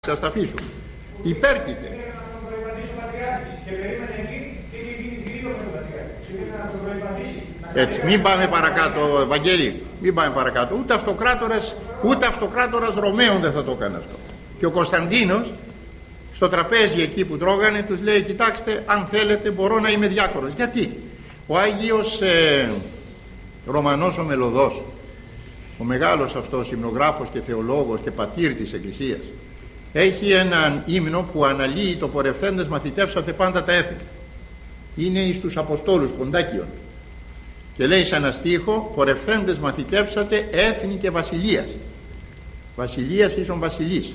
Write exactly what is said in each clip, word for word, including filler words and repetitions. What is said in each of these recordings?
Σας τα αφήσω. Υπέρκειται. Έτσι, μην πάμε παρακάτω, Ευαγγέλη, μην πάμε παρακάτω. Ούτε αυτοκράτορας, ούτε αυτοκράτορας Ρωμαίων δεν θα το έκανε αυτό. Και ο Κωνσταντίνος στο τραπέζι εκεί που τρώγανε τους λέει: κοιτάξτε, αν θέλετε μπορώ να είμαι διάκονος. Γιατί? Ο Άγιος ε, Ρωμανός ο Μελωδός, ο μεγάλος αυτός υμνογράφος και θεολόγος και πατήρ της Εκκλησίας, έχει έναν ύμνο που αναλύει το πορευθέντες μαθητεύσατε πάντα τα έθνη. Είναι εις τους Αποστόλους Κοντάκιον και λέει σε ένα στίχο: πορευθέντες μαθητεύσατε έθνη και βασιλείας. Βασιλείας ίσον βασιλής.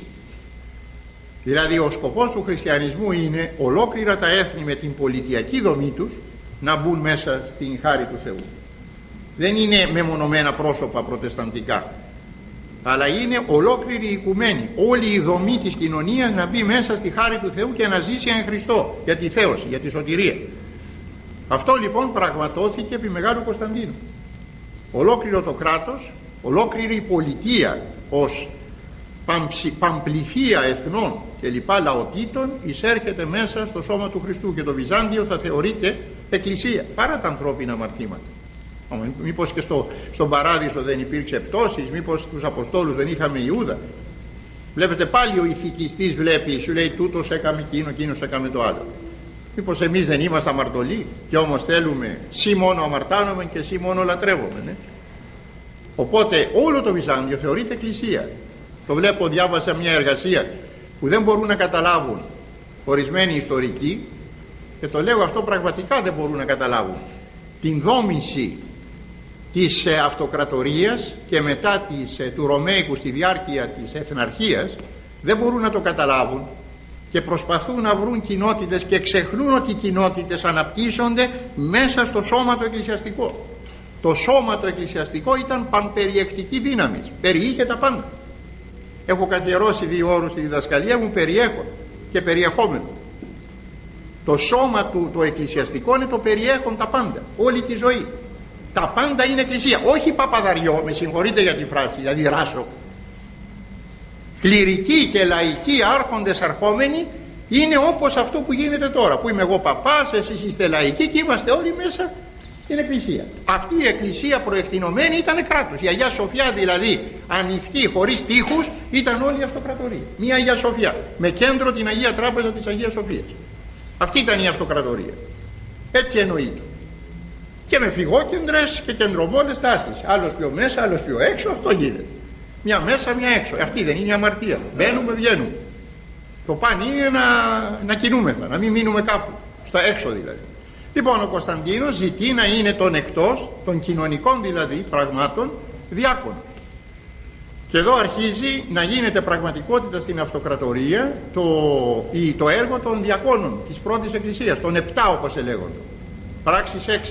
Δηλαδή ο σκοπός του χριστιανισμού είναι ολόκληρα τα έθνη με την πολιτιακή δομή τους να μπουν μέσα στην χάρη του Θεού. Δεν είναι μεμονωμένα πρόσωπα προτεσταντικά, αλλά είναι ολόκληρη η οικουμένη, όλη η δομή της κοινωνίας να μπει μέσα στη χάρη του Θεού και να ζήσει εν Χριστώ για τη θέωση, για τη σωτηρία. Αυτό λοιπόν πραγματώθηκε επί Μεγάλου Κωνσταντίνου. Ολόκληρο το κράτος, ολόκληρη η πολιτεία ως παμψη, παμπληθεία εθνών και λοιπά λαοτήτων εισέρχεται μέσα στο σώμα του Χριστού, και το Βυζάντιο θα θεωρείται εκκλησία παρά τα ανθρώπινα αμαρτήματα. Μήπως και στο, στον Παράδεισο δεν υπήρξε πτώσεις, μήπως τους Αποστόλους δεν είχαμε Ιούδα? Βλέπετε πάλι ο ηθικιστής βλέπει, σου λέει τούτος έκαμε εκείνο, εκείνος έκαμε το άλλο. Μήπως εμείς δεν είμαστε αμαρτωλοί και όμως θέλουμε σύ μόνο αμαρτάνομαι και σύ μόνο λατρεύομαι, ναι? Οπότε όλο το Βυζάντιο θεωρείται εκκλησία. Το βλέπω, διάβασα μια εργασία που δεν μπορούν να καταλάβουν ορισμένοι ιστορικοί, και το λέω αυτό πραγματικά δεν μπορούν να καταλάβουν την δόμηση της ε, αυτοκρατορίας και μετά της, ε, του Ρωμαϊκού στη διάρκεια της εθναρχίας. Δεν μπορούν να το καταλάβουν και προσπαθούν να βρουν κοινότητες και ξεχνούν ότι οι κοινότητες αναπτύσσονται μέσα στο σώμα το εκκλησιαστικό. Το σώμα το εκκλησιαστικό ήταν πανπεριεκτική δύναμη, περιείχε τα πάντα. Έχω καθιερώσει δύο όρους στη διδασκαλία μου: περιέχον και περιεχόμενο. Το σώμα του το εκκλησιαστικό είναι το περιέχον τα πάντα, όλη τη ζωή. Τα πάντα είναι εκκλησία, όχι παπαδαριό, με συγχωρείτε για τη φράση, δηλαδή ράσο. Κληρικοί και λαϊκοί άρχοντες αρχόμενοι είναι όπως αυτό που γίνεται τώρα, που είμαι εγώ παπάς, εσείς είστε λαϊκοί και είμαστε όλοι μέσα στην εκκλησία. Αυτή η εκκλησία προεκτηνωμένη ήταν κράτος. Η Αγία Σοφιά δηλαδή, ανοιχτή χωρίς τείχους, ήταν όλη η αυτοκρατορία. Μια Αγία Σοφιά με κέντρο την Αγία Τράπεζα της Αγίας Σοφίας. Αυτή ήταν η αυτοκρατορία. Έτσι εννοείται. Και με φυγόκεντρες και κεντρομόλες τάσεις. Άλλος πιο μέσα, άλλος πιο έξω, αυτό γίνεται. Μια μέσα, μια έξω. Αυτή δεν είναι η αμαρτία? Μπαίνουμε, βγαίνουμε. Το παν είναι να, να κινούμεθα, να μην μείνουμε κάπου. Στα έξω δηλαδή. Λοιπόν, ο Κωνσταντίνος ζητεί να είναι των εκτός, των κοινωνικών δηλαδή πραγμάτων, διάκονος. Και εδώ αρχίζει να γίνεται πραγματικότητα στην αυτοκρατορία το, το έργο των διακόνων της πρώτης εκκλησίας, των επτά όπως ελέγονται. Πράξεις έξι.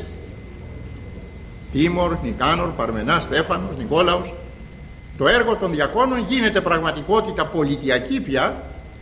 Τίμορ, Νικάνορ, Παρμενάς, Στέφανος, Νικόλαος. Το έργο των διακόνων γίνεται πραγματικότητα πολιτιακή πια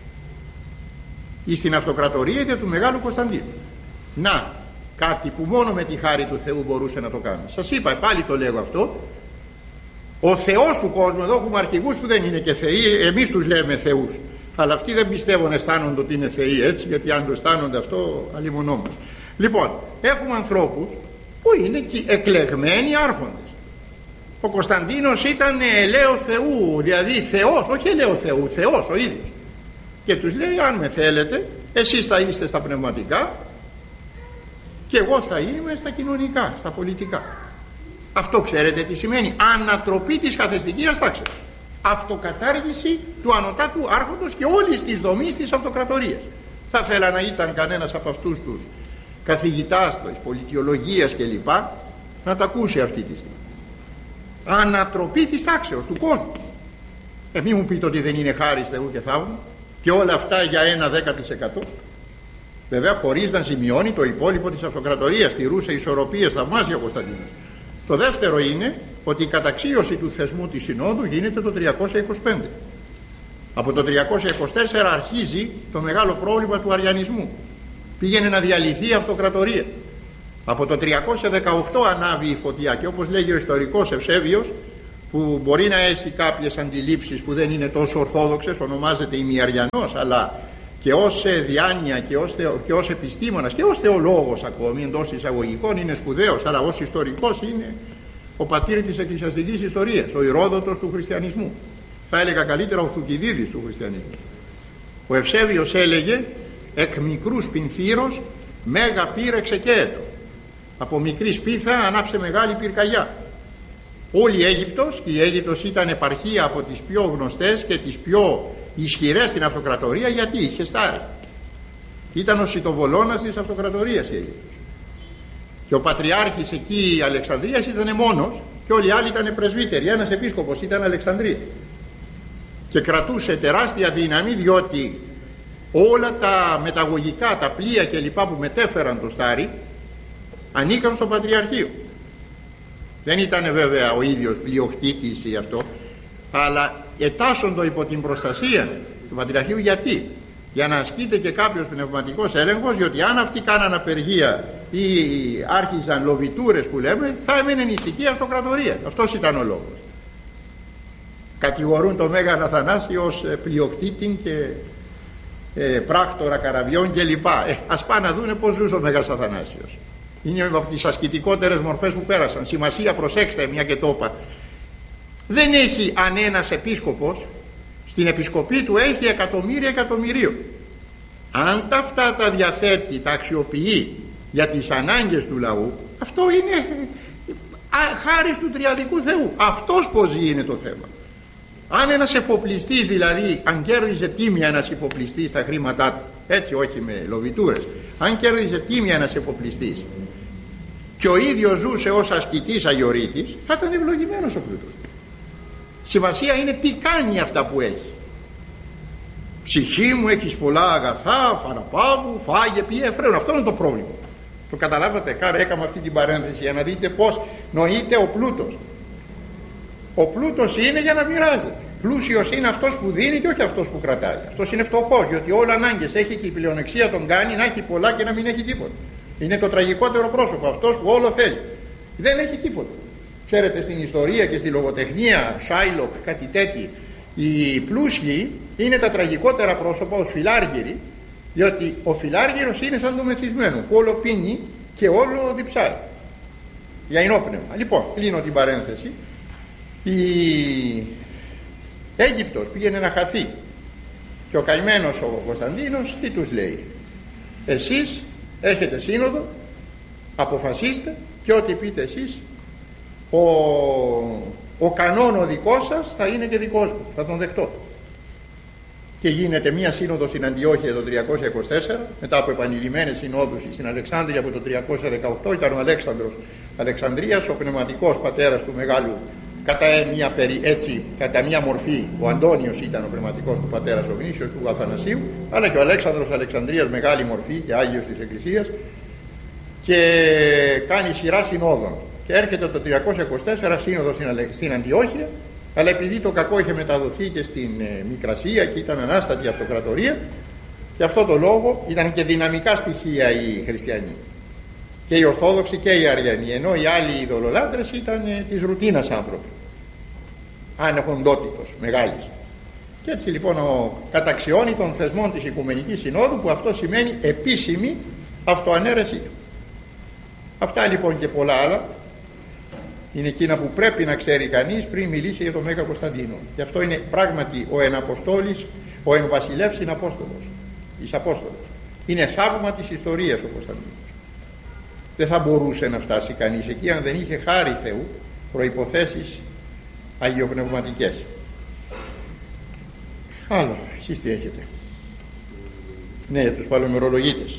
στην αυτοκρατορία και του Μεγάλου Κωνσταντίνου. Να, κάτι που μόνο με τη χάρη του Θεού μπορούσε να το κάνει. Σας είπα, πάλι το λέγω αυτό. Ο Θεός του κόσμου, εδώ έχουμε αρχηγούς που δεν είναι και θεοί, εμείς τους λέμε θεούς, αλλά αυτοί δεν πιστεύουν, αισθάνονται ότι είναι θεοί, έτσι, γιατί αν το αισθάνονται αυτό αλλημονόμαστε. Λοιπόν, έχουμε ανθρώπους που είναι εκλεγμένοι άρχοντες. Ο Κωνσταντίνος ήταν ελαίο Θεού, δηλαδή Θεός, όχι ελαίο Θεού, Θεός ο ίδιος. Και τους λέει: αν με θέλετε, εσείς θα είστε στα πνευματικά και εγώ θα είμαι στα κοινωνικά, στα πολιτικά. Αυτό ξέρετε τι σημαίνει? Ανατροπή της καθεστικίας τάξης, αυτοκατάργηση του ανωτάτου άρχοντος και όλης της δομής της αυτοκρατορίας. Θα θέλα να ήταν κανένας από αυτούς τους καθηγητάς της πολιτιολογίας και λοιπά να τα ακούσει αυτή τη στιγμή. Ανατροπή της τάξεως του κόσμου. Ε, μη μου πείτε ότι δεν είναι χάρις Θεού και θαύμα, και όλα αυτά για ένα δέκα τοις εκατό. Βέβαια χωρίς να ζημιώνει το υπόλοιπο της αυτοκρατορίας, τηρούσε ισορροπίες θαυμάσια ο Κωνσταντίνος. Το δεύτερο είναι ότι η καταξίωση του θεσμού της Συνόδου γίνεται το τριακόσια είκοσι πέντε. Από το τριακόσια είκοσι τέσσερα αρχίζει το μεγάλο πρόβλημα του αριανισμού. Πήγαινε να διαλυθεί η αυτοκρατορία. Από το τριακόσια δεκαοκτώ ανάβει η φωτιά και όπως λέγει ο ιστορικός Ευσέβιος, που μπορεί να έχει κάποιες αντιλήψεις που δεν είναι τόσο ορθόδοξες, ονομάζεται ημιαριανός, αλλά και ως διάνοια και ως, θεο, και ως επιστήμονας και ως θεολόγος ακόμη εντός εισαγωγικών είναι σπουδαίος, αλλά ως ιστορικός είναι ο πατήρ της εκκλησιαστικής ιστορίας, ο Ηρόδοτος του χριστιανισμού, θα έλεγα καλύτερα ο Θουκυδίδης του χριστιανισμού. Ο Ευσέβιος έλεγε εκ μικρούς πινθύρος μέγα πύρ εξεκέετο, από μικρή σπίθα ανάψε μεγάλη πυρκαγιά. Όλη η Αίγυπτος, και η Αίγυπτος ήταν επαρχία από τις πιο γνωστές και τις πιο ισχυρές στην αυτοκρατορία, γιατί είχε στάρει. Ήταν ο σιτοβολώνας της αυτοκρατορίας η Αίγυπτος. Και ο πατριάρχης εκεί Αλεξανδρίας ήταν μόνος και όλοι οι άλλοι ήταν πρεσβύτεροι. Ένας επίσκοπος ήταν Αλεξανδρία. Και κρατούσε τεράστια δύναμη, διότι όλα τα μεταγωγικά, τα πλοία και λοιπά που μετέφεραν το στάρι ανήκαν στο πατριαρχείο. Δεν ήταν βέβαια ο ίδιος πλειοκτήτης ή αυτό, αλλά ετάσσοντο υπό την προστασία του πατριαρχείου. Γιατί? Για να ασκείται και κάποιος πνευματικός έλεγχος, διότι αν αυτοί κάναν απεργία ή άρχιζαν λοβιτούρες που λέμε, θα έμενε νηστική αυτοκρατορία. Αυτός ήταν ο λόγος. Κατηγορούν τον Μέγα Αθανάσιο ως πλειοκτήτη και ε, πράκτορα καραβιών κλπ. Ε, ας πάνε να δούνε πως ζούσε ο Μέγας Αθανάσιος. Είναι από τις ασκητικότερες μορφές που πέρασαν. Σημασία, προσέξτε, μια και το είπα. Δεν έχει, αν ένας επίσκοπος στην επισκοπή του έχει εκατομμύρια εκατομμυρίων, αν τα αυτά τα διαθέτει, τα αξιοποιεί για τις ανάγκες του λαού, αυτό είναι χάρις του τριαδικού Θεού. Αυτός πως ζει είναι το θέμα. Αν ένας εφοπλιστής, δηλαδή αν κέρδιζε τίμια ένας εφοπλιστής στα χρήματά του, έτσι όχι με λοβιτούρες, αν κέρδιζε τίμια ένας εφοπλιστής και ο ίδιος ζούσε ως ασκητής αγιορείτης, θα ήταν ευλογημένος ο πλούτος του. Σημασία είναι τι κάνει αυτά που έχει. Ψυχή μου, έχεις πολλά αγαθά, παραπάνω, φάγε, πιέ, φρέον. Αυτό είναι το πρόβλημα. Το καταλάβατε? Κάρα έκανα αυτή την παρένθεση για να δείτε πως νοείται ο πλούτος. Ο πλούτος είναι για να μοιράζεται. Πλούσιος είναι αυτός που δίνει και όχι αυτός που κρατάει. Αυτός είναι φτωχός, διότι όλα ανάγκες έχει και η πλεονεξία τον κάνει να έχει πολλά και να μην έχει τίποτα. Είναι το τραγικότερο πρόσωπο, αυτός που όλο θέλει. Δεν έχει τίποτα. Ξέρετε, στην ιστορία και στη λογοτεχνία, Σάιλοκ, κάτι τέτοιο, οι πλούσιοι είναι τα τραγικότερα πρόσωπα ως φιλάργυροι, διότι ο φιλάργυρος είναι σαν το μεθυσμένο που όλο πίνει και όλο διψάει για ενόπνευμα. Λοιπόν, κλείνω την παρένθεση. Η Αίγυπτος πήγαινε να χαθεί και ο καημένος ο Κωνσταντίνος τι τους λέει? Εσείς έχετε σύνοδο, αποφασίστε και ό,τι πείτε εσείς, ο, ο κανόν ο δικός σας θα είναι και δικός μου, θα τον δεχτώ. Και γίνεται μία σύνοδο στην Αντιόχεια το τριακόσια είκοσι τέσσερα, μετά από επανειλημμένες συνόδους στην Αλεξάνδρεια από το τριακόσια δεκαοκτώ. Ήταν ο Αλέξανδρος Αλεξανδρίας, ο πνευματικός πατέρας του μεγάλου, κατά μια, περι, έτσι, κατά μια μορφή ο Αντώνιος ήταν ο πνευματικός του πατέρας, ο γνήσιος του Αθανασίου, αλλά και ο Αλέξανδρος Αλεξανδρίας, μεγάλη μορφή και Άγιος της Εκκλησίας, και κάνει σειρά συνόδων. Και έρχεται το τριακόσια είκοσι τέσσερα σύνοδο στην Αντιόχεια, αλλά επειδή το κακό είχε μεταδοθεί και στην ε, Μικρασία και ήταν ανάστατη αυτοκρατορία, γι' αυτό το λόγο ήταν και δυναμικά στοιχεία οι χριστιανοί, και οι Ορθόδοξοι και οι Αριανοί, ενώ οι άλλοι ειδωλολάτρες ήταν ε, της ρουτίνας άνθρωποι, ανεχοντότητος μεγάλης. Και έτσι λοιπόν ο καταξιώνει των θεσμών της Οικουμενικής Συνόδου, που αυτό σημαίνει επίσημη αυτοανέρεσή του. Αυτά λοιπόν και πολλά άλλα είναι εκείνα που πρέπει να ξέρει κανείς πριν μιλήσει για τον Μέγα Κωνσταντίνο. Γι' αυτό είναι πράγματι ο εν Αποστόλης, ο εν βασιλεύς είναι Απόστολος, εις Απόστολος. Είναι θαύμα της ιστορίας ο Κωνσταντίνος. Δεν θα μπορούσε να φτάσει κανείς εκεί αν δεν είχε χάρη Θεού, προϋποθέσεις αγιοπνευματικές. Άλλο, εσείς τι έχετε? Ναι, τους παλαιομερολογίτες.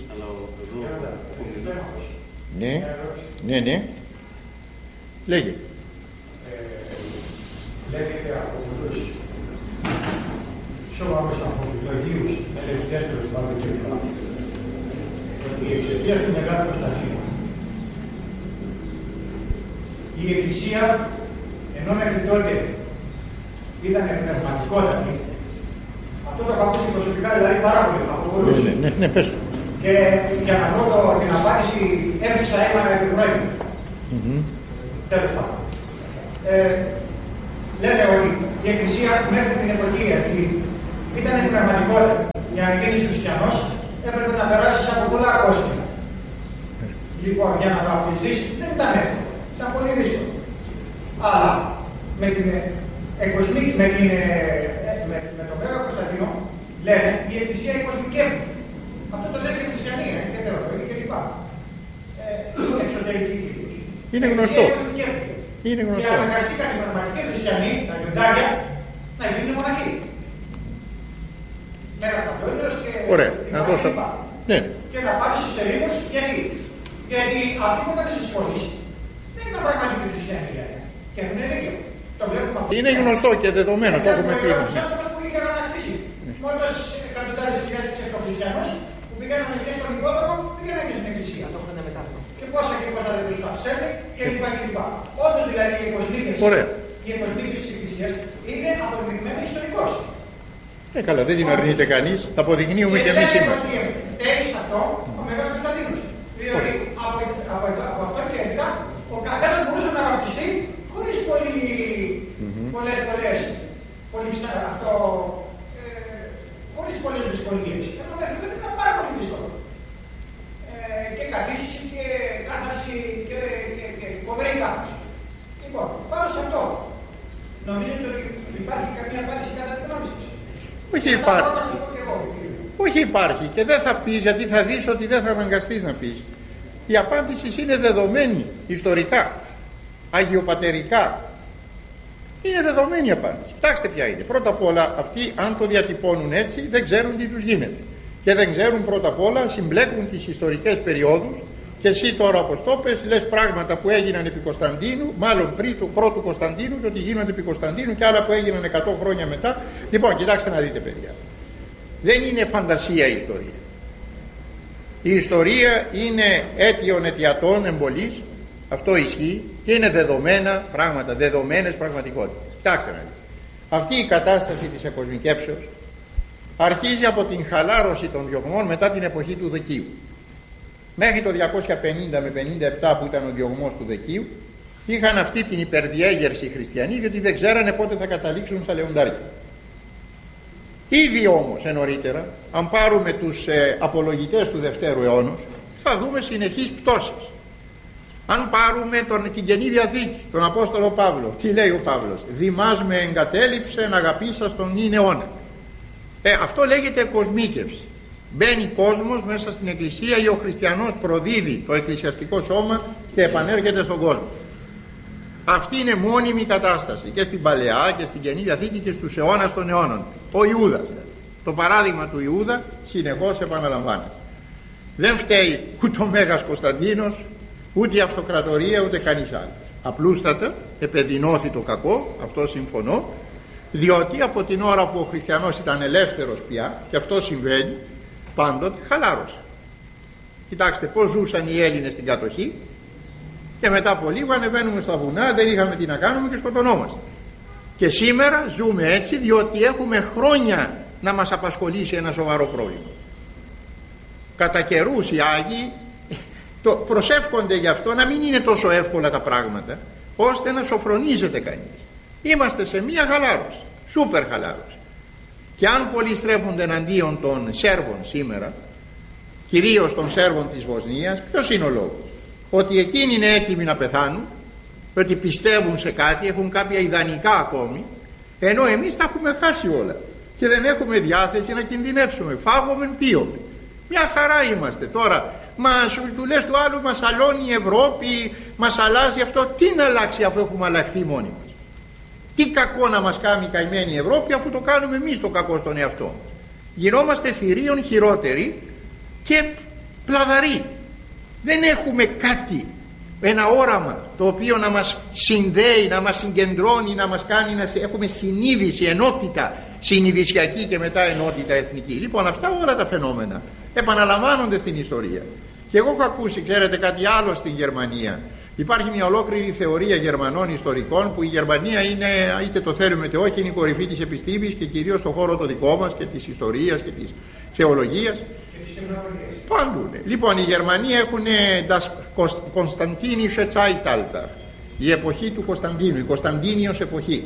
Ναι, ναι, ναι. Λέγε. Ε, λέγεται από τους σώμαμες από τους Αγίους ελευθέρους πάνω και πάνω, ότι εξαιτίας του Μεγάλου Κωνσταντίνου η Εκκλησία, ενώ μέχρι τότε ήταν πνευματικότατη, αυτό το έχω ακούσει προσωπικά, δηλαδή πάρα πολύ από πολλούς. Ναι, ναι, ναι, πες. Και για να βρω την απάντηση έφυξα ένα επιπρόεδρο. Mm-hmm. Τέλος πάντων. Ε, λένε ότι η Εκκλησία μέχρι την εποχή αυτή ήταν η πραγματικότητα. Για να γίνεις χριστιανός έπρεπε να περάσεις από πολλά κόστη. Λοιπόν, για να βαπτιστείς δεν ήταν εύκολο. Ήταν πολύ δύσκολο. Αλλά με την εκοσμική, με, την, με, με τον Μέγα Κωνσταντίνο λένε η Εκκλησία εκοσμικεύει. Αυτό το λένε και οι χριστιανοί, και θεολογοί κλπ. Εξωτερική. Είναι γνωστό. Είναι γνωστό. Και αναγκαστήκαν οι πραγματικοί χριστιανοί, τα λιοντάρια, να γίνουν μοναχοί. Μέγα Κωνσταντίνος και ωραία, να δώσω. Ναι. Και να πάνε στους ερήμους, γιατί. Γιατί αυτοί που ήταν στις πόλεις δεν ήταν πραγματικοί χριστιανοί. Και έχουν δίκιο. Το βλέπουμε αυτό. Είναι γνωστό και δεδομένο, το έχουμε πει. Είναι άνθρωπος που είχε ανακτήσει. Μόλις εκατοντάδες χιλιάδες χριστιανούς που πήγαιναν και στον υπόδρομο, πήγαιναν και στην Εκκλησία. Και πόσα και πόσα δεν τους παψέλνει και λοιπά και λοιπά. Όντως δηλαδή η εκοσμίκευση της Εκκλησίας είναι αποδεικμένη ιστορικός. Ε, καλά, δεν την αρνείται κανείς, τα αποδεικνύουμε και εμείς σήμερα. Φταίει σε αυτό ο Μέγας Κωνσταντίνος. Δηλαδή από, από, από αυτό και μετά ο καθένας μπορούσε να βαπτιστεί χωρίς πολύ, mm-hmm. πολλές πολλές, πολύ, αυτό, ε, χωρίς πολλές δυσκολίες. Αυτό μέχρι τότε ήταν πάρα πολύ δύσκολο. Ε, και κατήχηση και κάθαρση και, και, και φοβερή κάθαρση. Λοιπόν, πάνω σε αυτό, νομίζετε ότι υπάρχει καμία απάντηση κατά την γνώμη σας? Όχι υπάρχει. Όχι υπάρχει και δεν θα πεις, γιατί θα δεις ότι δεν θα αναγκαστείς να πεις. Η απάντηση είναι δεδομένη ιστορικά, αγιοπατερικά. Είναι δεδομένη η απάντηση. Κοιτάξτε ποια είναι. Πρώτα απ' όλα αυτοί, αν το διατυπώνουν έτσι, δεν ξέρουν τι τους γίνεται. Και δεν ξέρουν πρώτα απ' όλα, συμπλέκουν τις ιστορικές περιόδους. Και εσύ τώρα, όπως το πες, λες πράγματα που έγιναν επί Κωνσταντίνου, μάλλον πριν του πρώτου Κωνσταντίνου, και ότι γίνονται επί Κωνσταντίνου, και άλλα που έγιναν εκατό χρόνια μετά. Λοιπόν, κοιτάξτε να δείτε, παιδιά. Δεν είναι φαντασία η ιστορία. Η ιστορία είναι αίτιον αιτιατών εμπολής, αυτό ισχύει, και είναι δεδομένα πράγματα, δεδομένες πραγματικότητες. Κοιτάξτε να δείτε. Αυτή η κατάσταση της εκοσμικεύσεως αρχίζει από την χαλάρωση των διωγμών μετά την εποχή του Δεκίου. Μέχρι το διακόσια πενήντα με πενήντα επτά που ήταν ο διωγμός του Δεκίου, είχαν αυτή την υπερδιέγερση οι χριστιανοί, γιατί δεν ξέρανε πότε θα καταλήξουν στα λεοντάρια. Ήδη όμως νωρίτερα, αν πάρουμε τους ε, απολογητές του Δευτέρου αιώνος, θα δούμε συνεχείς πτώσεις. Αν πάρουμε τον, την Καινή Διαθήκη, τον Απόστολο Παύλο, τι λέει ο Παύλος? Δημάς με εγκατέλειψε να αγαπήσας τον νυν αιώνα. Ε, αυτό λέγεται κοσμίκευση. Μπαίνει κόσμος μέσα στην Εκκλησία ή ο χριστιανός προδίδει το εκκλησιαστικό σώμα και επανέρχεται στον κόσμο. Αυτή είναι μόνιμη κατάσταση και στην Παλαιά και στην Καινή Διαθήκη και στους αιώνας των αιώνων. Ο Ιούδας, το παράδειγμα του Ιούδα συνεχώς επαναλαμβάνεται. Δεν φταίει ούτε ο Μέγας Κωνσταντίνος, ούτε η αυτοκρατορία, ούτε κανείς άλλος. Απλούστατα επεδεινώθη το κακό, αυτό συμφωνώ, διότι από την ώρα που ο χριστιανός ήταν ελεύθερος πια, και αυτό συμβαίνει πάντοτε, χαλάρωσε. Κοιτάξτε πώς ζούσαν οι Έλληνες στην κατοχή, και μετά από λίγο ανεβαίνουμε στα βουνά, δεν είχαμε τι να κάνουμε και σκοτωνόμαστε. Και σήμερα ζούμε έτσι διότι έχουμε χρόνια να μας απασχολήσει ένα σοβαρό πρόβλημα. Κατά καιρούς οι Άγιοι το προσεύχονται γι' αυτό να μην είναι τόσο εύκολα τα πράγματα, ώστε να σοφρονίζεται κανείς. Είμαστε σε μία χαλάρωση, σούπερ χαλάρωση. Και αν πολλοί στρέφονται εναντίον των Σέρβων σήμερα, κυρίως των Σέρβων της Βοσνίας, ποιος είναι ο λόγος? Ότι εκείνοι είναι έτοιμοι να πεθάνουν, ότι πιστεύουν σε κάτι, έχουν κάποια ιδανικά ακόμη, ενώ εμείς τα έχουμε χάσει όλα και δεν έχουμε διάθεση να κινδυνεύσουμε. Φάγομεν πίωμε. Μια χαρά είμαστε τώρα. Μα σου του λες του άλλου, μας αλώνει η Ευρώπη, μας αλλάζει αυτό. Τι να αλλάξει αφού έχουμε αλλάχθει μόνοι μας? Τι κακό να μας κάνει καημένη η Ευρώπη, αφού το κάνουμε εμείς το κακό στον εαυτό μας? Γινόμαστε θηρίων χειρότεροι και πλαδαροί. Δεν έχουμε κάτι, ένα όραμα το οποίο να μας συνδέει, να μας συγκεντρώνει, να μας κάνει να έχουμε συνείδηση, ενότητα συνειδησιακή και μετά ενότητα εθνική. Λοιπόν, αυτά όλα τα φαινόμενα επαναλαμβάνονται στην ιστορία. Και εγώ έχω ακούσει, ξέρετε, κάτι άλλο στην Γερμανία. Υπάρχει μια ολόκληρη θεωρία Γερμανών ιστορικών που η Γερμανία είναι, είτε το θέλουμε είτε όχι, είναι η κορυφή της επιστήμης και κυρίως στον χώρο το δικό μας και της ιστορίας και της θεολογίας. Παντού. Λοιπόν, οι Γερμανοί έχουν das Konstantinische Zeitalter, η εποχή του Κωνσταντίνου, η Κωνσταντίνιος εποχή.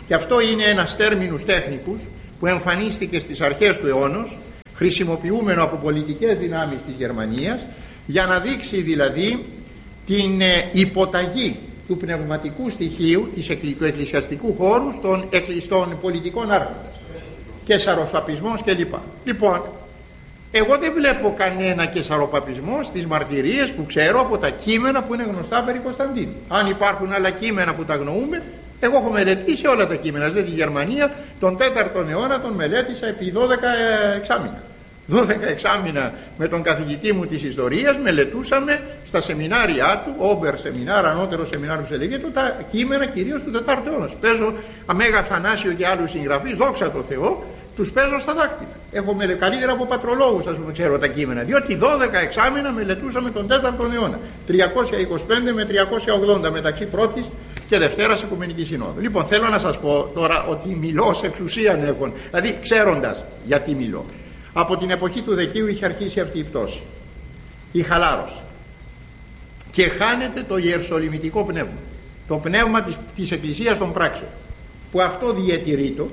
Και αυτό είναι ένας τέρμινους τέχνικους που εμφανίστηκε στις αρχές του αιώνος, χρησιμοποιούμενο από πολιτικές δυνάμεις της Γερμανίας, για να δείξει δηλαδή την υποταγή του πνευματικού στοιχείου του εκκλησιαστικού χώρου στον, στον πολιτικών άρχοντας και σαροπαπισμός κλπ. Λοιπόν, εγώ δεν βλέπω κανένα και σαροπαπισμό στις μαρτυρίες που ξέρω από τα κείμενα που είναι γνωστά περί Κωνσταντίνου. Αν υπάρχουν άλλα κείμενα που τα γνωρούμε, εγώ έχω μελετήσει όλα τα κείμενα. Δηλαδή, τη Γερμανία τον τέταρτο αιώνα τον μελέτησα επί δώδεκα εξάμηνα. δώδεκα εξάμηνα με τον καθηγητή μου της ιστορίας μελετούσαμε στα σεμινάρια του, όμπερ σεμινάρα, ανώτερο σεμινάριο σε λέγεται, τα κείμενα κυρίως του τετάρτου αιώνα. Παίζω Αμέγα Θανάσιο και άλλους συγγραφείς, δόξα τω Θεώ, τους παίζω στα δάκτυλα. Έχω με, καλύτερα από πατρολόγους, ας πούμε, ξέρω τα κείμενα, διότι δώδεκα εξάμηνα μελετούσαμε τον τέταρτο αιώνα, τριακόσια είκοσι πέντε με τριακόσια ογδόντα, μεταξύ πρώτης και Δευτέρας Οικουμενική Συνόδου. Λοιπόν, θέλω να σας πω τώρα ότι μιλώ σε εξουσίαν έχουν, δηλαδή ξέροντας γιατί μιλώ. Από την εποχή του Δεκίου είχε αρχίσει αυτή η πτώση, η χαλάρωση, και χάνεται το ιεροσολυμητικό πνεύμα, το πνεύμα της, της Εκκλησίας των πράξεων, που αυτό διατηρείτο,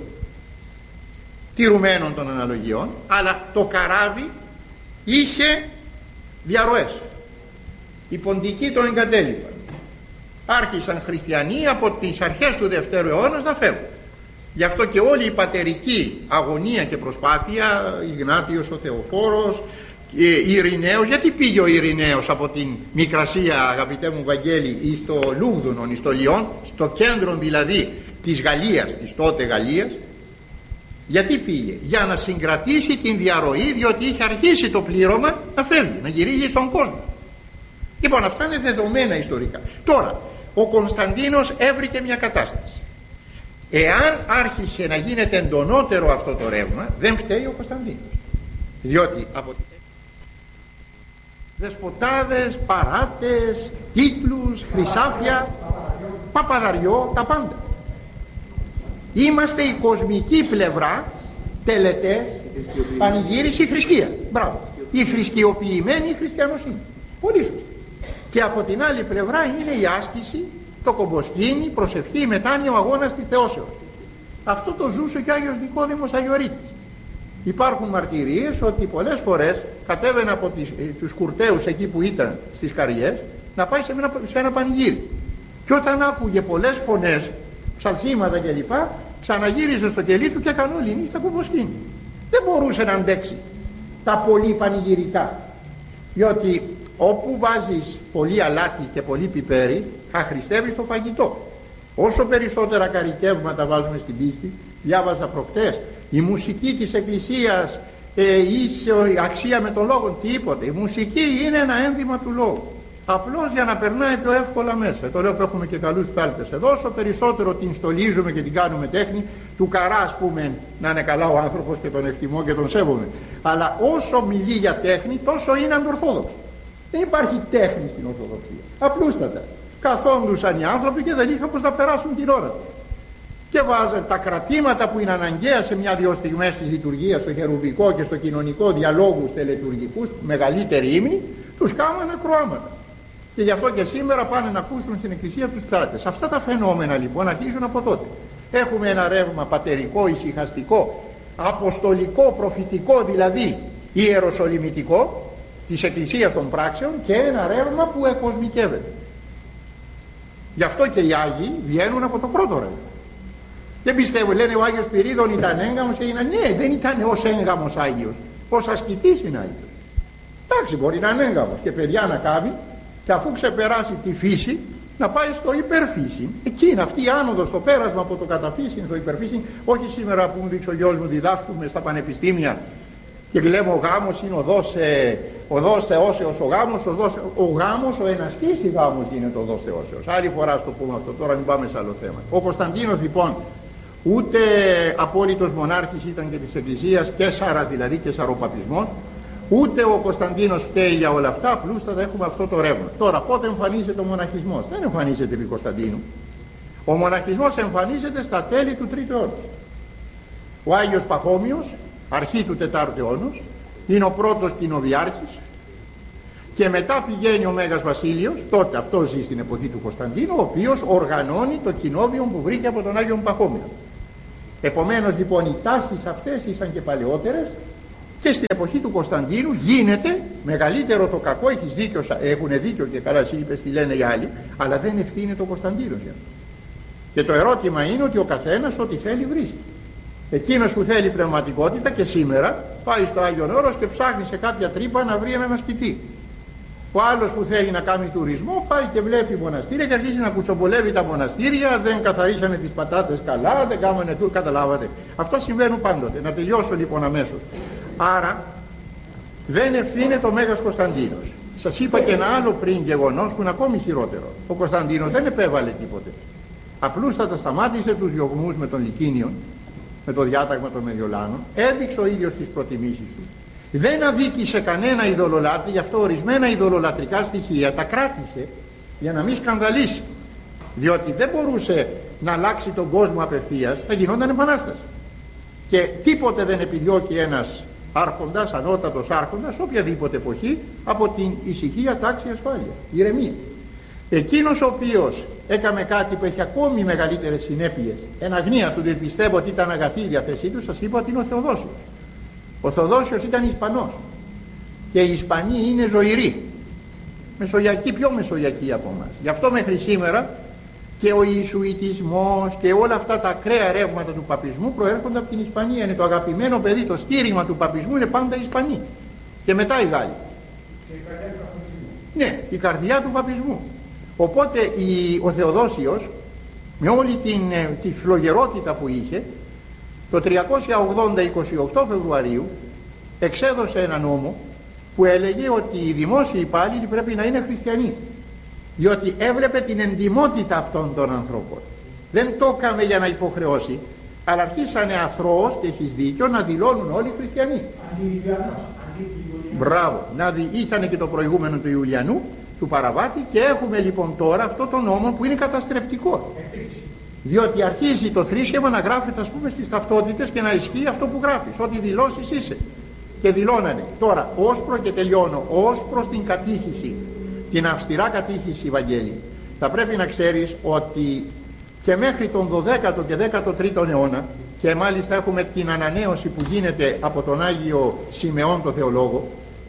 τηρουμένων των αναλογιών, αλλά το καράβι είχε διαρροές. Οι ποντικοί το εγκατέλειπαν. Άρχισαν χριστιανοί από τις αρχές του Δευτέρου αιώνα να φεύγουν. Γι' αυτό και όλη η πατερική αγωνία και προσπάθεια, Ιγνάτιος ο Θεοφόρος, Ειρηναίος, γιατί πήγε ο Ειρηναίος από την Μικρασία, αγαπητέ μου Βαγγέλη, εις το Λούγδουνον, εις το Λιόν, στο κέντρο δηλαδή της Γαλλίας, της τότε Γαλλίας? Γιατί πήγε? Για να συγκρατήσει την διαρροή, διότι είχε αρχίσει το πλήρωμα να φεύγει, να γυρίζει στον κόσμο. Λοιπόν, αυτά είναι δεδομένα ιστορικά. Τώρα, ο Κωνσταντίνος έβρικε μια κατάσταση. Εάν άρχισε να γίνεται εντονότερο αυτό το ρεύμα, δεν φταίει ο Κωνσταντίνος, διότι από δεσποτάδες, παράτες, τίτλους, χρυσάφια, παπαδαριό, τα πάντα. Είμαστε η κοσμική πλευρά, τελετές, πανηγύριση, θρησκεία. Μπράβο. Η θρησκειοποιημένη χριστιανοσύνη. Πολύ σωστή. Και από την άλλη πλευρά είναι η άσκηση, το κομποσκήνη, προσευχή, μετάνοια, ο αγώνας της θεώσεως. Αυτό το ζούσε και ο Άγιος Νικόδημος Αγιορείτης. Υπάρχουν μαρτυρίες ότι πολλές φορές κατέβαινε από τις, τους κουρτέους εκεί που ήταν στις Καριές να πάει σε ένα, σε ένα πανηγύρι. Και όταν άκουγε πολλές φωνές, ψαλθήματα κλπ, ξαναγύριζε στο κελί του και έκανε όλη νύχτα κομποσκήνη. Δεν μπορούσε να αντέξει τα πολύ πανηγυρικά, διότι όπου βάζεις πολύ αλάτι και πολύ πιπέρι θα χριστεύεις το φαγητό. Όσο περισσότερα καρικεύματα βάζουμε στην πίστη, διάβαζα προχτές, η μουσική της Εκκλησίας ε, ίσο αξία με τον λόγο, τίποτε. Η μουσική είναι ένα ένδυμα του λόγου, απλώς για να περνάει πιο εύκολα μέσα. Το λέω που έχουμε και καλούς πέλτες εδώ. Όσο περισσότερο την στολίζουμε και την κάνουμε τέχνη, του καρά ας πούμε, να είναι καλά ο άνθρωπος και τον εκτιμώ και τον σέβομαι, αλλά όσο μιλεί για τέχνη τόσο είναι αντορθόδοξο. Δεν υπάρχει τέχνη στην Ορθοδοξία. Απλούστατα καθόντουσαν οι άνθρωποι και δεν είχαν πως να περάσουν την ώρα τους. Και βάζαν τα κρατήματα που είναι αναγκαία σε μια-δυο στιγμές της λειτουργίας, στο χερουβικό και στο κοινωνικό, διαλόγους τελετουργικούς, μεγαλύτερη ύμνη, τους κάνουν ακροάματα. Και γι' αυτό και σήμερα πάνε να ακούσουν στην Εκκλησία τους στράτες. Αυτά τα φαινόμενα λοιπόν αρχίζουν από τότε. Έχουμε ένα ρεύμα πατερικό, ησυχαστικό, αποστολικό, προφητικό, δηλαδή ιεροσολυμητικό, της Εκκλησίας των πράξεων, και ένα ρεύμα που εκοσμικεύεται. Γι' αυτό και οι Άγιοι βγαίνουν από το πρώτο ρεύμα. Δεν πιστεύω, λένε ο Άγιος Πυρίδων ήταν έγκαμος και είναι, ναι, δεν ήταν ως έγκαμος Άγιος, ως ασκητής είναι Άγιος. Εντάξει, μπορεί να είναι έγκαμος και παιδιά να κάνει, και αφού ξεπεράσει τη φύση να πάει στο υπερφύση. Εκεί είναι αυτή η άνοδος, το πέρασμα από το καταφύσιν στο υπερφύσιν. Όχι σήμερα που μου δείξει ο γιος μου, διδάσκουμε στα πανεπιστήμια και λέμε ο γάμος είναι οδός, ε, οδός θεώσεως, ο γάμος, οδός, ο γάμος, ο εναστής η γάμος γίνεται οδός θεώσεως. Άλλη φορά στο πούμε αυτό, τώρα μην πάμε σε άλλο θέμα. Ο Κωνσταντίνος λοιπόν ούτε απόλυτος μονάρχης ήταν και της Εκκλησίας, και σάρας δηλαδή και σαροπαπισμός, ούτε ο Κωνσταντίνος φταίει για όλα αυτά, απλούστατα έχουμε αυτό το ρεύμα. Τώρα πότε εμφανίζεται ο μοναχισμός? Δεν εμφανίζεται επί Κωνσταντίνου. Ο μοναχισμός εμφανίζεται στα τέλη του τρίτου αιώνα. Ο Άγιος Παχώμιος, αρχή του τετάρτου αιώνα, είναι ο πρώτος κοινοβιάρχης, και μετά πηγαίνει ο Μέγας Βασίλειος, τότε αυτό ζει στην εποχή του Κωνσταντίνου, ο οποίος οργανώνει το κοινόβιο που βρήκε από τον Άγιο Παχώμιο. Επομένως λοιπόν οι τάσεις αυτές ήσαν και παλαιότερες, και στην εποχή του Κωνσταντίνου γίνεται μεγαλύτερο το κακό. Έχεις δίκιο, έχουν δίκιο και καλά εσύ είπες τι λένε οι άλλοι, αλλά δεν ευθύνεται ο Κωνσταντίνος για αυτό. Και το ερώτημα είναι ότι ο καθένας ό,τι θέλει βρίσκει. Εκείνος που θέλει πνευματικότητα και σήμερα πάει στο Άγιον Όρος και ψάχνει σε κάποια τρύπα να βρει ένα σπιτί. Ο άλλος που θέλει να κάνει τουρισμό πάει και βλέπει μοναστήρια και αρχίζει να κουτσομπολεύει τα μοναστήρια, δεν καθαρίσανε τις πατάτες καλά, δεν κάμανε τουρ, καταλάβατε. Αυτά συμβαίνουν πάντοτε. Να τελειώσω λοιπόν αμέσως. Άρα δεν ευθύνεται ο Μέγας Κωνσταντίνος. Σας είπα και ένα άλλο πριν γεγονός που είναι ακόμη χειρότερο. Ο Κωνσταντίνος δεν επέβαλε τίποτε. Απλούστατα σταμάτησε τους διωγμούς με τον Λυκίνιον, με το διάταγμα των Μεδιολάνων, έδειξε ο ίδιος τις προτιμήσεις του. Δεν αδίκησε κανένα ειδωλολάτρη, γι' αυτό ορισμένα ειδωλολατρικά στοιχεία τα κράτησε για να μην σκανδαλίσει. Διότι δεν μπορούσε να αλλάξει τον κόσμο απευθείας, θα γινόταν επανάσταση. Και τίποτε δεν επιδιώκει ένας άρχοντας, ανώτατος άρχοντας, οποιαδήποτε εποχή, από την ησυχία, τάξη, ασφάλεια, ηρεμία. Εκείνος ο οποίος έκαμε κάτι που έχει ακόμη μεγαλύτερες συνέπειες, εν αγνία του, δεν πιστεύω ότι ήταν αγαθή η διαθέσή του, σας είπα ότι είναι ο Θεοδόσιος. Ο Θεοδόσιος ήταν Ισπανός και οι Ισπανοί είναι ζωηροί, μεσογειακοί, πιο μεσογειακοί από εμάς. Γι' αυτό μέχρι σήμερα και ο Ιησουητισμός και όλα αυτά τα ακραία ρεύματα του παπισμού προέρχονται από την Ισπανία. Είναι το αγαπημένο παιδί, το στήριγμα του παπισμού είναι πάντα οι Ισπανοί και μετά οι Γάλλοι. Και η καρδιά του παπισμού. Ναι, η καρδιά του παπισμού. Οπότε η, ο Θεοδόσιος με όλη την, τη φλογερότητα που είχε, το τριακόσια ογδόντα είκοσι οκτώ Φεβρουαρίου εξέδωσε ένα νόμο που έλεγε ότι οι δημόσιοι υπάλληλοι πρέπει να είναι χριστιανοί, διότι έβλεπε την εντιμότητα αυτών των ανθρώπων. Δεν το έκαμε για να υποχρεώσει, αλλά αρχίσανε αθρώος, και έχεις δίκιο, να δηλώνουν όλοι χριστιανοί. Μπράβο, να δει, ήταν και το προηγούμενο του Ιουλιανού, του Παραβάτη, και έχουμε λοιπόν τώρα αυτό το νόμο που είναι καταστρεπτικό. Διότι αρχίζει το θρήσκευμα να γράφεται, ας πούμε, στις ταυτότητες και να ισχύει αυτό που γράφεις, ό,τι δηλώσεις είσαι. Και δηλώνανε. Τώρα, ως προ, και τελειώνω, ως προς την κατήχηση, την αυστηρά κατήχηση, Βαγγέλη, θα πρέπει να ξέρεις ότι και μέχρι τον δωδέκατο και δέκατο τρίτο αιώνα, και μάλιστα έχουμε την ανανέωση που γίνεται από τον Άγιο Σιμεών το Θεολόγο,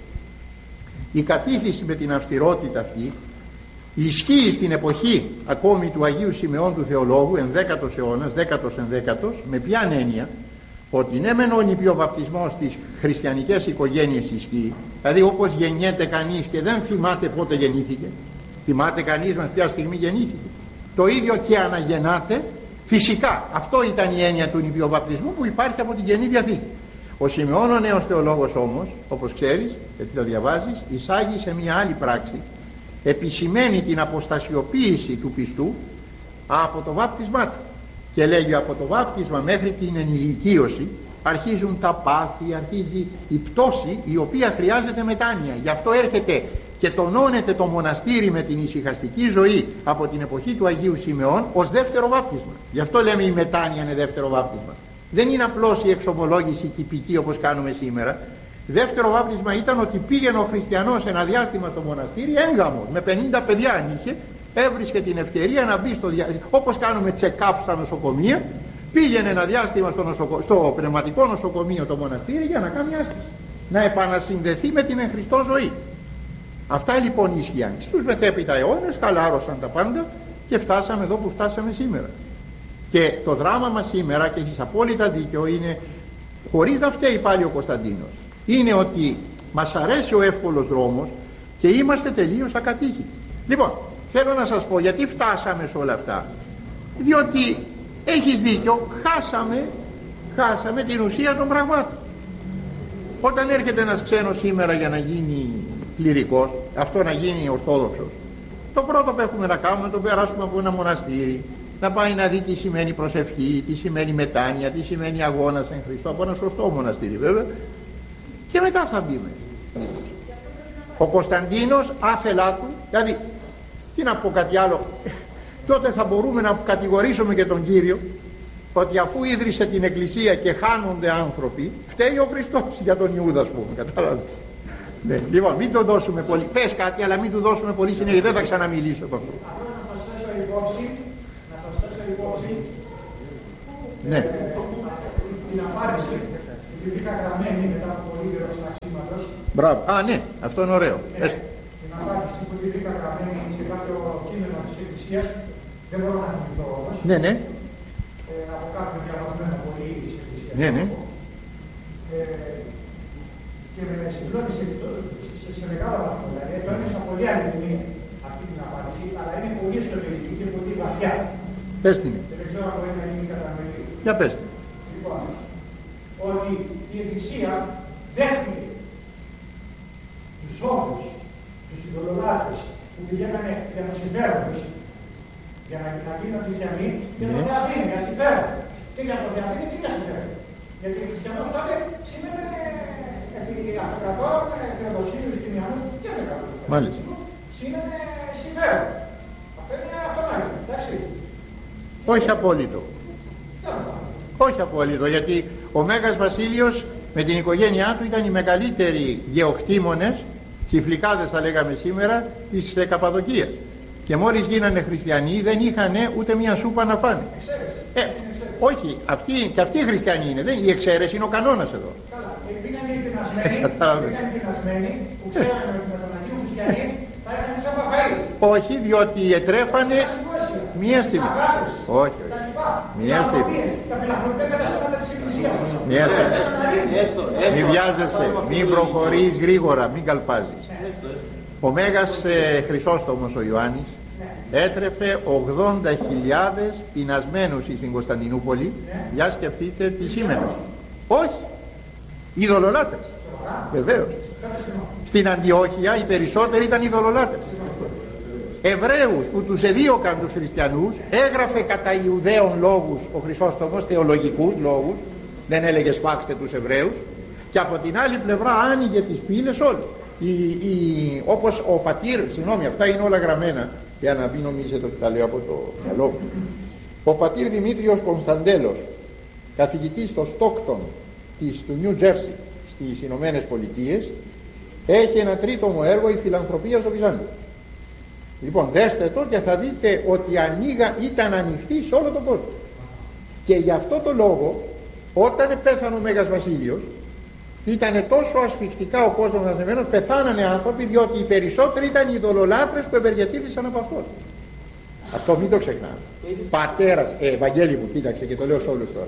η κατήχηση με την αυστηρότητα αυτή ισχύει στην εποχή ακόμη του Αγίου Σιμεών του Θεολόγου, ενδέκατος αιώνας, δέκατος ενδέκατος, με ποια έννοια? Ότι ναι μεν ο νηπιοβαπτισμός στις χριστιανικές οικογένειες ισχύει, δηλαδή όπως γεννιέται κανείς και δεν θυμάται πότε γεννήθηκε, θυμάται κανείς με ποια στιγμή γεννήθηκε, το ίδιο και αναγεννάται φυσικά. Αυτό ήταν η έννοια του νηπιοβαπτισμού που υπάρχει από την Καινή Διαθήκη. Ο Σιμεών ο νέος θεολόγος όμως, όπως ξέρεις, γιατί το διαβάζεις, εισάγει σε μια άλλη πράξη, επισημαίνει την αποστασιοποίηση του πιστού από το βάπτισμά του, και λέγει από το βάπτισμα μέχρι την ενηλικίωση αρχίζουν τα πάθη, αρχίζει η πτώση η οποία χρειάζεται μετάνοια. Γι' αυτό έρχεται και τονώνεται το μοναστήρι με την ησυχαστική ζωή από την εποχή του Αγίου Σιμεών ως δεύτερο βάπτισμα. Γι' αυτό λέμε η μετάνοια είναι δεύτερο βάπτισμα. Δεν είναι απλώς η εξομολόγηση τυπική όπως κάνουμε σήμερα. Δεύτερο βάπτισμα ήταν ότι πήγαινε ο χριστιανός ένα διάστημα στο μοναστήρι έγγαμος, με πενήντα παιδιά αν είχε, έβρισκε την ευκαιρία να μπει στο διάστημα, όπως κάνουμε check-up στα νοσοκομεία, πήγαινε ένα διάστημα στο, νοσοκο... στο πνευματικό νοσοκομείο το μοναστήρι για να κάνει άσκηση, να επανασυνδεθεί με την εν Χριστώ ζωή. Αυτά λοιπόν ίσχυαν. Στους μετέπειτα αιώνες χαλάρωσαν τα πάντα και φτάσαμε εδώ που φτάσαμε σήμερα. Και το δράμα μας σήμερα, και έχεις απόλυτα δίκιο, είναι, χωρίς να φταίει πάλι ο Κωνσταντίνος, είναι ότι μας αρέσει ο εύκολος δρόμος και είμαστε τελείως ακατήχητοι. Λοιπόν, θέλω να σας πω γιατί φτάσαμε σε όλα αυτά. Διότι έχεις δίκιο, χάσαμε, χάσαμε την ουσία των πραγμάτων. Όταν έρχεται ένας ξένος σήμερα για να γίνει κληρικός, αυτό να γίνει ορθόδοξος, το πρώτο που έχουμε να κάνουμε, να τον περάσουμε από ένα μοναστήρι, να πάει να δει τι σημαίνει προσευχή, τι σημαίνει μετάνοια, τι σημαίνει αγώνας εν Χριστώ, από ένα σωστό μοναστήρι βέβαια, και μετά θα μπει μέσα. Ο Κωνσταντίνος άθελά του, δηλαδή τι να πω κάτι άλλο, τότε θα μπορούμε να κατηγορήσουμε και τον Κύριο ότι αφού ίδρυσε την εκκλησία και χάνονται άνθρωποι, φταίει ο Χριστός για τον Ιούδα, ας πούμε, κατάλαβες. Ναι, λοιπόν, μην το δώσουμε πολύ, πες κάτι αλλά μην του δώσουμε πολύ συνέχεια, δεν θα ξαναμιλήσω από αυτό. Να προσθέσω υπόψη, να προσθέσω υπόψη, ναι. την απάντηση, την βρήκα γραμμένη μετά από πολύ καιρό σταξίματος. Μπράβο. Α, ναι, αυτό είναι ωραίο. Ε, την απάντηση που την βρήκα γραμμένη σε κάποιο κείμενο της Εκκλησίας, δεν μπορώ να θυμηθώ όμως. Ναι, ναι. Ε, από κάποιον διαβασμένο πολύ της Εκκλησίας. Ναι, ναι. Ε, και με συγκλώνησε σε, σε μεγάλο βαθμό. Δηλαδή, το ένιωσα πολύ αλληλεγγύη αυτή την απάντηση, αλλά είναι πολύ εσωτερική και πολύ βαθιά. Πες την. Και δεν ξέρω αν μπορεί να γίνει κατανοητή. Για πες την. Λοιπόν, ότι η Εκκλησία δέχτηκε τους όρους, τους ειδωλολάτρες που πηγαίνανε για το συμφέρον τους, για να, να γίνουν χριστιανοί, και το θεατρίνε για συμφέρον. Και για το θεατρίνε τι για συμφέρον. Γιατί ο χριστιανός τότε σημαίνει επί αυτοκρατών, θεοδοσίους, κοινιανούς και μεγάλους. Μάλιστα. Σημαίνει συμφέρον. Αυτό είναι αυτονόητο, εντάξει. Όχι απόλυτο. Όχι απόλυτο, γιατί ο Μέγας Βασίλειος με την οικογένειά του ήταν οι μεγαλύτεροι γεωκτήμονες, τσιφλικάδες θα λέγαμε σήμερα, της ε, Καπαδοκίας. Και μόλις γίνανε χριστιανοί δεν είχαν ούτε μια σούπα να φάνε. Ε, όχι, αυτοί, και αυτοί οι χριστιανοί είναι, δεν, η εξαίρεση είναι ο κανόνας εδώ. Καλά, πήγανε οι πεινασμένοι που ξέρανε ότι με τον Αγίου Χριστιανοί θα έκανε σαν παπαΐ. Όχι, διότι ετρέφανε μία στιγμή. Όχι, μία στιγμή. Τα φιλανθρωπικά καταστήματα της Εκκλησίας. Μία στιγμή. Μην βιάζεσαι, μην προχωρείς γρήγορα, μην καλπάζεις. Ο Μέγας ε, Χρυσόστομος ο Ιωάννης έτρεφε ογδόντα χιλιάδες πεινασμένους στην Κωνσταντινούπολη. Για σκεφτείτε τι σήμαινε. Όχι, ειδωλολάτρες. Βεβαίως. Στην Αντιόχεια οι περισσότεροι ήταν ειδωλολάτρες. Εβραίους που τους εδίωκαν τους χριστιανούς, έγραφε κατά Ιουδαίων λόγους ο Χρυσόστομος, θεολογικούς λόγους, δεν έλεγε σπάξτε τους Εβραίους, και από την άλλη πλευρά άνοιγε τις πύλες όλες. Η, η, όπως ο πατήρ, συγγνώμη, αυτά είναι όλα γραμμένα, για να μην νομίζετε ότι τα λέω από το μυαλό μου. Ο πατήρ Δημήτριος Κωνσταντέλος, καθηγητής στο Στόκτον της, του Νιου Τζέρσι στις Ηνωμένες Πολιτείες, έχει ένα τρίτομο έργο, η φιλανθρωπία στο Βυζάντιο. Λοιπόν, δέστε το και θα δείτε ότι ανοίγα, ήταν ανοιχτή σε όλο τον κόσμο. Και γι' αυτό το λόγο, όταν πέθανε ο Μέγας Βασίλειος, ήταν τόσο ασφιχτικά ο κόσμος μαζεμένος, πεθάνανε άνθρωποι, διότι οι περισσότεροι ήταν οι ειδωλολάτρες που ευεργετήθησαν από αυτόν. Αυτό μην το ξεχνάμε. Πατέρας, ε, Ευαγγέλη μου, κοίταξε και το λέω σε όλους τώρα.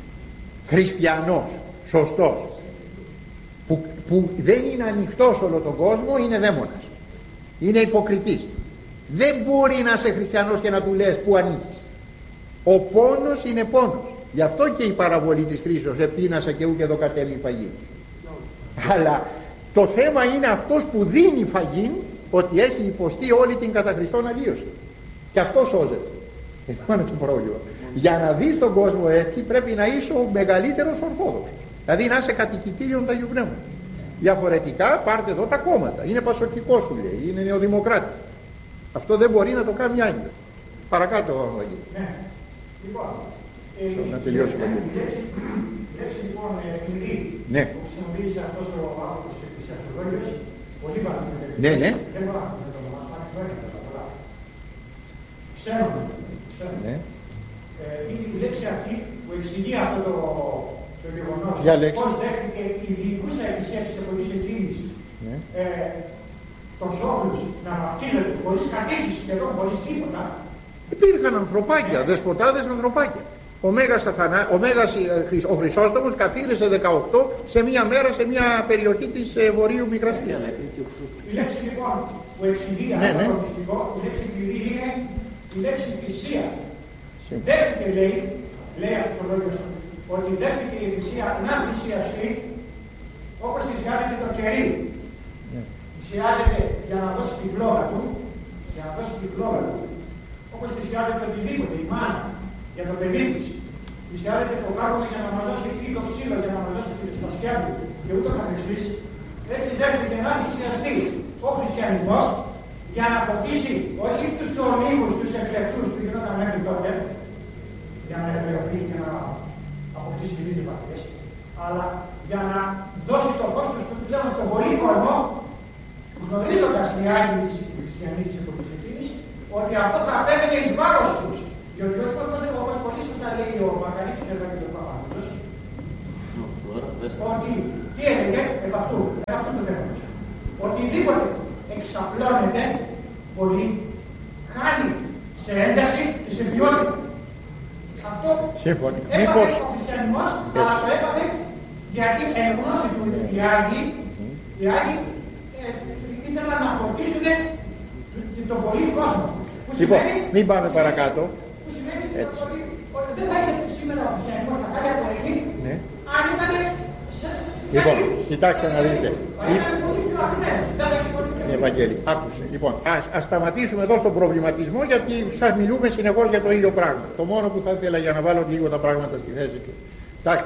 Χριστιανός, σωστός, που, που δεν είναι ανοιχτός όλο τον κόσμο, είναι δαίμονας. Είναι υποκριτής. Δεν μπορεί να είσαι χριστιανός και να του λες που ανήκεις. Ο πόνος είναι πόνος. Γι' αυτό και η παραβολή της κρίσεως, επίνασα και ούκ εδώ κατέβει φαγή. Αλλά το θέμα είναι αυτός που δίνει φαγή, ότι έχει υποστεί όλη την κατά Χριστόν αλλίωση. Και αυτό σώζεται. Αυτό είναι το πρόβλημα. Για να δεις τον κόσμο έτσι πρέπει να είσαι ο μεγαλύτερος Ορθόδοξος. Δηλαδή να είσαι κατοικητήριον του Αγίου Πνεύματος. Διαφορετικά πάρτε εδώ τα κόμματα. Είναι πασοκικό σου λέει, είναι νεοδημοκράτης. Αυτό δεν μπορεί να το κάνει άγγελο. Παρακάτω, Βαγγέλη. Ναι. Λοιπόν, ε, να τελειώσει το η λέξη λοιπόν κλειδί ναι. που χρησιμοποιήσει αυτός ο άνθρωπος της Αστρολόγιας, πολύ βαθύτερη. Ναι, ναι. Δεν μπορώ να το ονομάσω, δεν είναι πολλά. Ξέρουμε, ναι. Ε, είναι η λέξη αυτή που εξηγεί αυτό το, το γεγονός. Πώς δέχτηκε η διοικούσα εκκλησία της εποχής εκείνης ναι. ε, τους όχλους να βαφτίζονται χωρίς κατήχηση σχεδόν, χωρίς τίποτα. Υπήρχαν ανθρωπάκια, δεσποτάδες ανθρωπάκια. Ο Μέγας, Αθανα... ο, Μέγας ο Χρυσόστομος καθίρισε δεκαοκτώ σε μία μέρα σε μία περιοχή της ε, Βορείου Μικρασίας. Η λέξη λοιπόν που εξηγεί ναι, αυτό ναι. το μυστικό, η λέξη κλειδί είναι η λέξη θυσία. Δέχτηκε λέει, λέει αυτό το λόγιο, ότι δέχτηκε η θυσία να θυσιαστεί όπως θυσιάζεται το κερί. Yeah. Θυσιάζεται για να δώσει την φλόγα του, για να δώσει την φλόγα του. Όπως θυσιάζεται οτιδήποτε, η μάνα για το παιδί της. Θυσιάζεται το κάρβουνο για να μας δώσει ή το ξύλο για να μας δώσει τη σπασιά του και ούτω καθεξής. Έτσι δέχτηκε να θυσιαστεί ο χριστιανισμός για να φωτίσει όχι τους ορμήγους, τους εκλεκτούς που γινόταν μέχρι τότε, για να ευρεωθεί και να αποκτήσει τη δίτη βαθιές, αλλά για να δώσει το φως του πλέον στον πολύ κόσμο, γνωρίζοντας οι άλλοι της χριστιανοί της εποχής εκείνης, ότι αυτό θα απέβαινε εις βάρος τους. Διότι όπως πολύ σωστά λέει ο Μακαρίτης εδώ και ο Παπαδόπουλος, ότι τι έλεγε επ' αυτού, επ' αυτού του θέματος. Οτιδήποτε εξαπλώνεται πολύ, χάνει σε ένταση και σε ποιότητα. Αυτό Σύμφωνοι. έπαθε Μήπως... ο χριστιανισμός, αλλά το έπαθε γιατί εν γνώση του οι Άγιοι, οι Άγιοι ε, ήθελαν να φορτίσουν τον πολύ κόσμο. Λοιπόν, μην πάμε παρακάτω. Που σημαίνει ότι, ότι δεν θα είναι σήμερα ο χριστιανισμός να κάνει από εκεί, Ναι. αν ήταν. Λοιπόν, κοιτάξτε να δείτε. Ναι, Ευαγγέλη, άκουσε. Λοιπόν, ας, ας σταματήσουμε εδώ στον προβληματισμό, γιατί σας μιλούμε συνεχώς για το ίδιο πράγμα. Το μόνο που θα ήθελα για να βάλω λίγο τα πράγματα στη θέση του. Κοιτάξτε.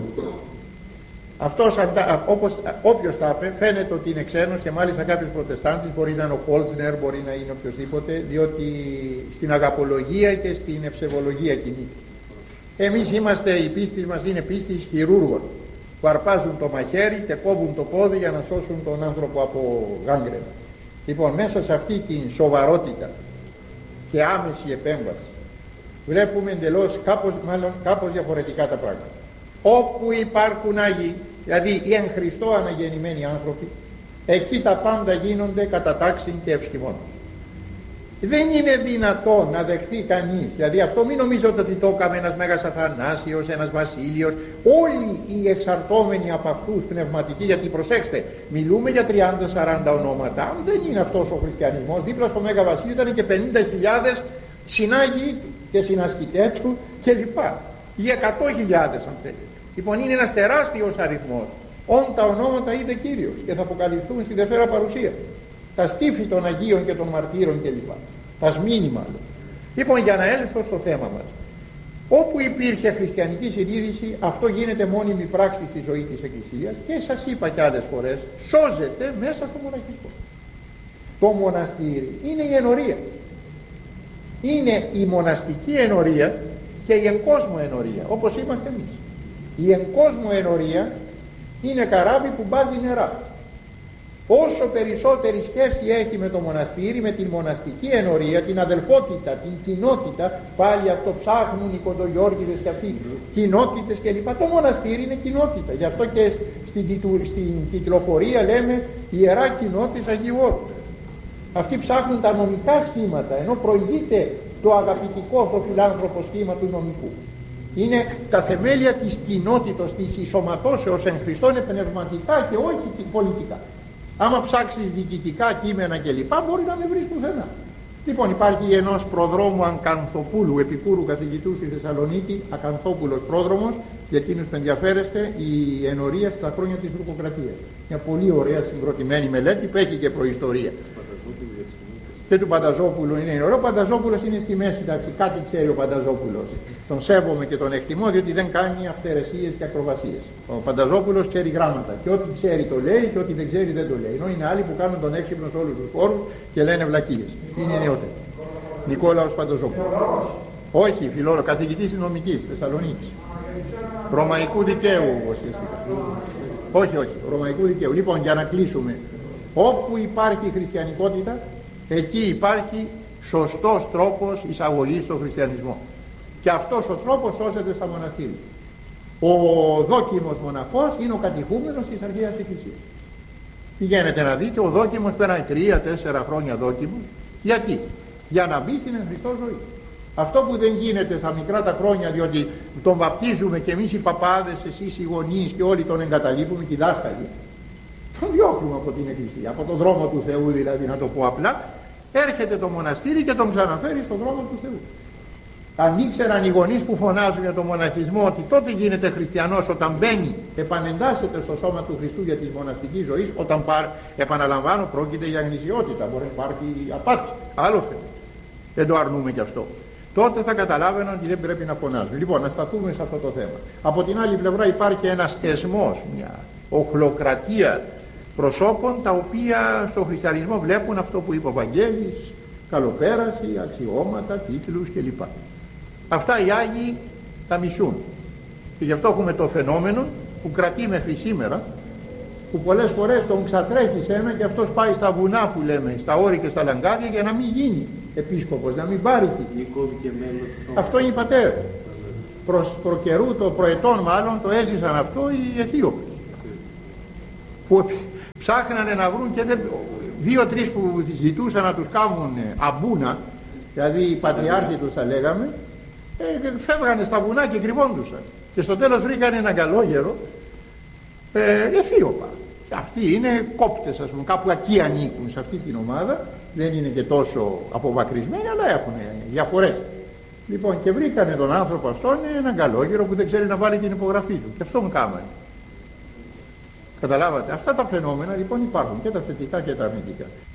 Αυτός, όπως, όποιος τα είπε, φαίνεται ότι είναι ξένος και μάλιστα κάποιος προτεστάντης, μπορεί να είναι ο Χόλτσνερ, μπορεί να είναι οποιοδήποτε, διότι στην αγαπολογία και στην ευσεβολογία κινείται. Εμείς είμαστε, η πίστη μας είναι πίστη χειρούργων, που αρπάζουν το μαχαίρι και κόβουν το πόδι για να σώσουν τον άνθρωπο από γάγκρενα. Λοιπόν, μέσα σε αυτή την σοβαρότητα και άμεση επέμβαση βλέπουμε εντελώς κάπως, μάλλον, κάπως διαφορετικά τα πράγματα. Όπου υπάρχουν Άγιοι, δηλαδή οι εν Χριστώ αναγεννημένοι άνθρωποι, εκεί τα πάντα γίνονται κατά τάξιν και ευσχημών. Δεν είναι δυνατό να δεχθεί κανείς, δηλαδή αυτό μην νομίζετε ότι το έκαμε ένας Μέγας Αθανάσιος, ένας Βασίλειος, όλοι οι εξαρτώμενοι από αυτούς πνευματικοί, γιατί προσέξτε, μιλούμε για τριάντα σαράντα ονόματα, δεν είναι αυτός ο χριστιανισμός. Δίπλα στο Μέγα Βασίλειο ήταν και πενήντα χιλιάδες συνάγοι και συνασκητές του κλπ. Ή εκατό χιλιάδες αν θέλετε. Λοιπόν, είναι ένας τεράστιος αριθμός. Όν τα ονόματα είδε Κύριος και θα αποκαλυφθούν στη Δευτέρα Παρουσία. Τα στήφη των Αγίων και των Μαρτύρων κλπ. Τα σμήνη μάλλον. Λοιπόν, για να έλθω στο θέμα μας. Όπου υπήρχε χριστιανική συνείδηση, αυτό γίνεται μόνιμη πράξη στη ζωή της Εκκλησίας και σας είπα κι άλλες φορές, σώζεται μέσα στο μοναχισμό. Το μοναστήρι είναι η ενορία. Είναι η μοναστική ενορία και η εγκόσμο ενορία, όπως είμαστε εμείς. Η εγκόσμο ενορία είναι καράβι που μπάζει νερά. Όσο περισσότερη σχέση έχει με το μοναστήρι, με την μοναστική ενορία, την αδελφότητα, την κοινότητα, πάλι αυτό ψάχνουν οι κοντογιώργιδες και αυτοί, κοινότητες κλπ. Το μοναστήρι είναι κοινότητα. Γι' αυτό και στην, στην κυκλοφορία λέμε Ιερά Κοινότης Αγίου Όρου. Αυτοί ψάχνουν τα νομικά σχήματα, ενώ προηγείται το αγαπητικό, το φιλάνθρωπο σχήμα του νομικού. Είναι τα θεμέλια της κοινότητος, της ισοματώσεως εν Χριστώ, είναι πνευματικά και όχι πολιτικά. Άμα ψάξεις διοικητικά κείμενα κλπ, μπορεί να με βρεις πουθενά. Λοιπόν, υπάρχει ενός προδρόμου Ακανθοπούλου, επικούρου καθηγητού στη Θεσσαλονίκη, Ακανθόπουλος πρόδρομος, για εκείνους που ενδιαφέρεστε, η ενορία στα χρόνια της Τουρκοκρατίας. Μια πολύ ωραία συγκροτημένη μελέτη που έχει και προϊστορία. Και του Πανταζόπουλου είναι ωραίο. Ο Πανταζόπουλος είναι στη μέση, εντάξει, κάτι ξέρει ο Πανταζόπουλος. Τον σέβομαι και τον εκτιμώ, διότι δεν κάνει αυθαιρεσίες και ακροβασίες. Ο Πανταζόπουλος ξέρει γράμματα. Και ό,τι ξέρει το λέει και ό,τι δεν ξέρει δεν το λέει. Ενώ είναι άλλοι που κάνουν τον έξυπνο σε όλους τους χώρους και λένε βλακίες. Είναι νεότεροι. Νικόλαος Πανταζόπουλος. Όχι, φιλόλογος, καθηγητής νομικής Θεσσαλονίκης. Ρωμαϊκού δικαίου ουσιαστικά. Όχι, όχι, ρωμαϊκού δικαίου. Λοιπόν, για να κλείσουμε. Όπου υπάρχει χριστιανικότητα, εκεί υπάρχει σωστός τρόπος εισαγωγής στο χριστιανισμό. Και αυτός ο τρόπος σώζεται στα μοναστήρια. Ο δόκιμος μοναχός είναι ο κατηχούμενος της Αρχαίας Εκκλησίας. Πηγαίνετε να δείτε, ο δόκιμος περνάει τρία τέσσερα χρόνια δόκιμος. Γιατί? Για να μπει στην εν Χριστώ ζωή. Αυτό που δεν γίνεται στα μικρά τα χρόνια, διότι τον βαπτίζουμε και εμείς οι παπάδες, εσείς οι γονείς και όλοι τον εγκαταλείπουμε και οι δάσκαλοι, τον διώχνουμε από την Εκκλησία, από τον δρόμο του Θεού, δηλαδή, να το πω απλά. Έρχεται το μοναστήρι και τον ξαναφέρει στον δρόμο του Θεού. Αν ήξεραν οι γονείς που φωνάζουν για τον μοναχισμό ότι τότε γίνεται χριστιανός όταν μπαίνει, επανεντάσσεται στο σώμα του Χριστού για τη μοναστική ζωή, όταν πάρ, επαναλαμβάνω, πρόκειται για γνησιότητα, μπορεί να υπάρχει απάτη, άλλο θέμα. Δεν το αρνούμε κι αυτό. Τότε θα καταλάβαιναν ότι δεν πρέπει να φωνάζουν. Λοιπόν, να σταθούμε σε αυτό το θέμα. Από την άλλη πλευρά υπάρχει ένας εσμός, μια οχλοκρατία προσώπων, τα οποία στο χριστιανισμό βλέπουν αυτό που είπε ο Βαγγέλης, καλοπέραση, αξιώματα, τίτλους κλπ. Αυτά οι Άγιοι τα μισούν. Και γι' αυτό έχουμε το φαινόμενο που κρατεί μέχρι σήμερα, που πολλές φορές τον ξατρέχει σε ένα και αυτός πάει στα βουνά που λέμε, στα όρη και στα λαγκάδια, για να μην γίνει επίσκοπος, να μην πάρει τι. Αυτό είναι οι πατέρες. Προς προκαιρού, το προετών μάλλον, το έζησαν αυτό οι Αιθίωπες. που ψάχνανε να βρουν και δεν, δύο-τρεις που ζητούσαν να τους κάνουν αμπούνα, δηλαδή οι πατριάρχοι τους θα λέγαμε, ε, φεύγανε στα βουνά και κρυβόντουσαν, και στο τέλος βρήκανε ένα καλόγερο, ε, Αιθίωπα. Αυτοί είναι κόπτες, ας πούμε, κάπου εκεί ανήκουν σε αυτή την ομάδα, δεν είναι και τόσο απομακρυσμένοι, αλλά έχουν διαφορές. Λοιπόν, και βρήκανε τον άνθρωπο αυτόν έναν καλόγερο που δεν ξέρει να βάλει την υπογραφή του, και αυτόν κάμανε. Καταλάβατε, αυτά τα φαινόμενα λοιπόν υπάρχουν, και τα θετικά και τα αρνητικά.